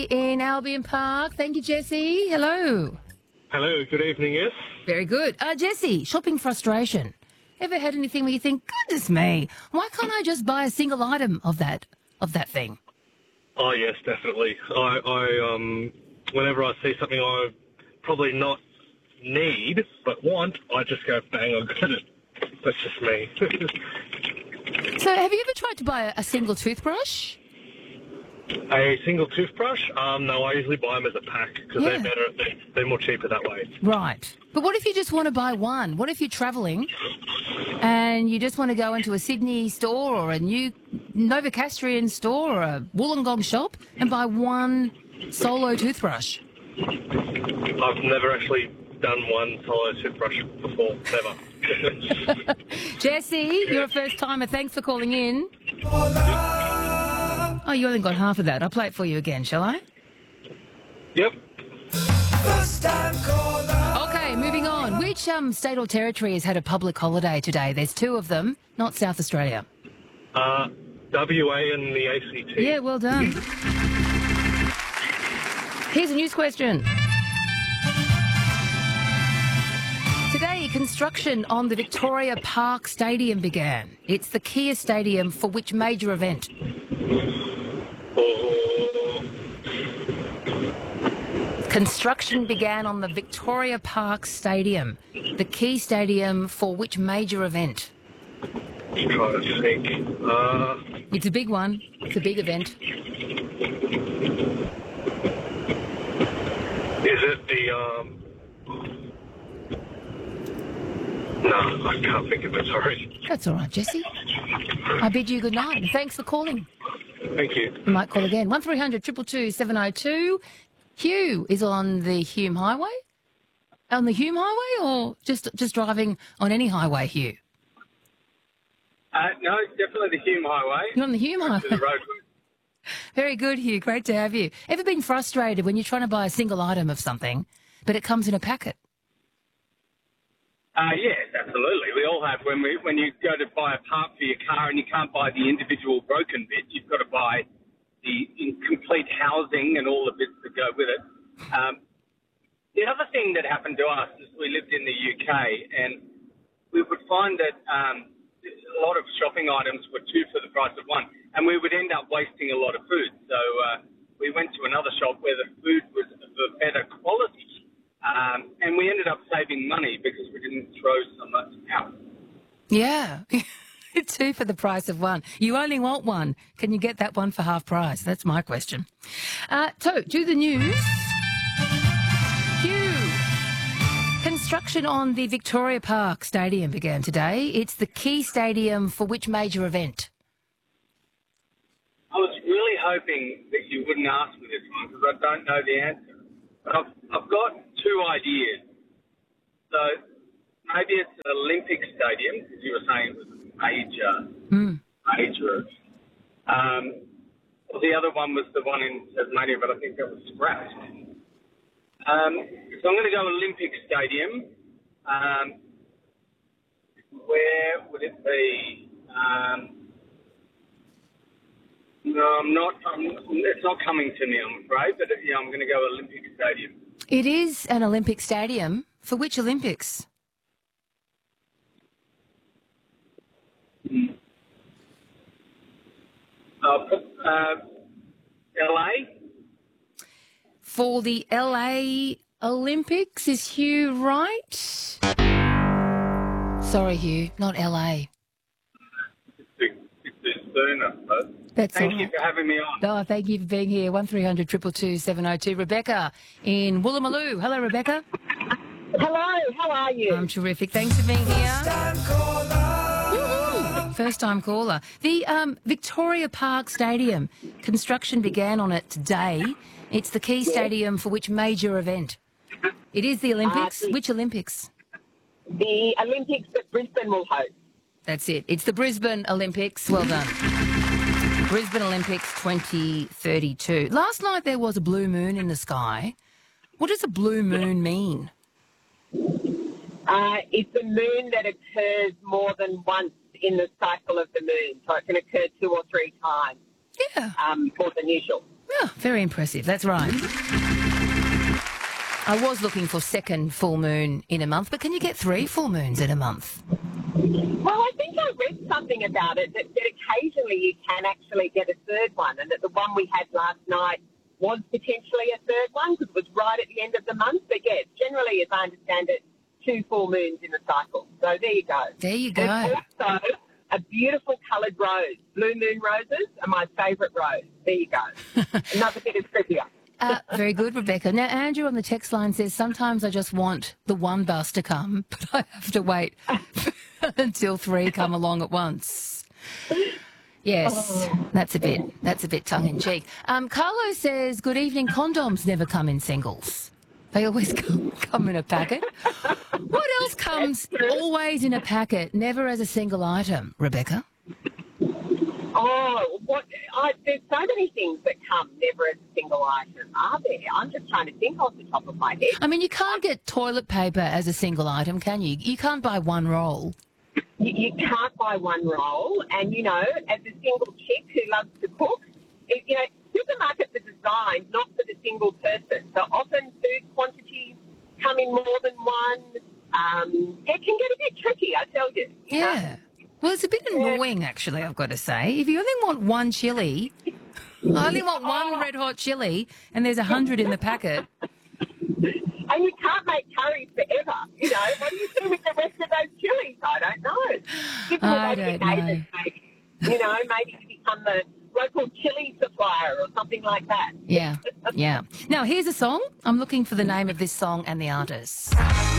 In Albion Park. Thank you, Jesse. Hello. Hello, good evening, yes. Very good. Jesse, shopping frustration. Ever had anything where you think, goodness me, why can't I just buy a single item of that thing? Oh, yes, definitely. Whenever I see something I probably not need but want, I just go, bang, I've got it. That's just me. So have you ever tried to buy a single toothbrush? A single toothbrush? No, I usually buy them as a pack because they're better. They're more cheaper that way. Right. But what if you just want to buy one? What if you're travelling and you just want to go into a Sydney store or a new Novocastrian store or a Wollongong shop and buy one solo toothbrush? I've never actually done one solo toothbrush before. Never. Jesse, you're a first-timer. Thanks for calling in. Oh, you only got half of that. I'll play it for you again, shall I? Yep. Okay, moving on. Which state or territory has had a public holiday today? There's two of them, not South Australia. WA and the ACT. Yeah, well done. Here's a news question. Today, construction on the Victoria Park Stadium began. It's the Kia Stadium for which major event? Construction began on the Victoria Park Stadium, the Key Stadium for which major event? I'm trying to think. It's a big one. It's a big event. Is it the, No, I can't think of it, sorry. That's all right, Jesse. I bid you good night and thanks for calling. Thank you. You might call again. 1300 222 702. Hugh is on the Hume Highway? On the Hume Highway or just driving on any highway, Hugh? No, definitely the Hume Highway. You're on the Hume Highway? The road. Very good, Hugh. Great to have you. Ever been frustrated when you're trying to buy a single item of something, but it comes in a packet? Yes, absolutely. We all have. When you go to buy a part for your car and you can't buy the individual broken bit, you've got to buy the incomplete housing and all the bits that go with it. The other thing that happened to us is we lived in the UK and we would find that a lot of shopping items were two for the price of one, and we would end up wasting a lot of food. So we went to another shop where the food was of a better quality, and we ended up saving money because we didn't throw so much out. Yeah. Two for the price of one. You only want one. Can you get that one for half price? That's my question. So, do the news. Hugh. Construction on the Victoria Park Stadium began today. It's the Key Stadium for which major event? I was really hoping that you wouldn't ask me this one because I don't know the answer. But I've got two ideas. So maybe it's an Olympic stadium because you were saying it was major. Well, the other one was the one in Tasmania, but I think that was scrapped. So I'm going to go Olympic Stadium. Where would it be? No, I'm not. It's not coming to me, I'm afraid, but yeah, I'm going to go Olympic Stadium. It is an Olympic stadium. For which Olympics? LA? For the LA Olympics, is Hugh right? Sorry, Hugh, not LA. It's too soon, I suppose. Thank you for having me on. Oh, thank you for being here. 1300 222 702. Rebecca in Woolloomooloo. Hello, Rebecca. Hello, how are you? I'm terrific. Thanks for being here. First-time caller. The Victoria Park Stadium, construction began on it today. It's the Key Stadium for which major event? It is the Olympics. Which Olympics? The Olympics that Brisbane will host. That's it. It's the Brisbane Olympics. Well done. Brisbane Olympics 2032. Last night there was a blue moon in the sky. What does a blue moon mean? It's a moon that occurs more than once in the cycle of the moon, so it can occur 2 or 3 times. Yeah. More than usual. Oh, very impressive. That's right. I was looking for second full moon in a month, but can you get 3 full moons in a month? Well, I think I read something about it that occasionally you can actually get a third one, and that the one we had last night was potentially a third one because it was right at the end of the month. But yeah, generally, as I understand it, 2 full moons in a cycle. So there you go. There you go. And also a beautiful coloured rose. Blue moon roses are my favourite rose. There you go. Another bit of trivia. Very good, Rebecca. Now, Andrew on the text line says, sometimes I just want the one bus to come, but I have to wait until 3 come along at once. Yes, that's a bit tongue-in-cheek. Carlo says, good evening, condoms never come in singles. They always come in a packet. What else comes always in a packet, never as a single item, Rebecca? Oh, there's so many things that come never as a single item, are there? I'm just trying to think off the top of my head. I mean, you can't get toilet paper as a single item, can you? You can't buy one roll. You can't buy one roll, and, you know, as a single chick who loves to cook, supermarkets are designed not for the single person. So often food quantities come in more than one. It can get a bit tricky, I tell you. You know? Well, it's a bit annoying, actually, I've got to say. If you only want one chilli, I only want one red hot chilli, and there's 100 in the packet. And you can't make curries forever, you know. What do you do with the rest of those chilies? I don't know. I don't know. Maybe, you know, maybe you become the local chili supplier or something like that. Yeah. Now, here's a song. I'm looking for the name of this song and the artist.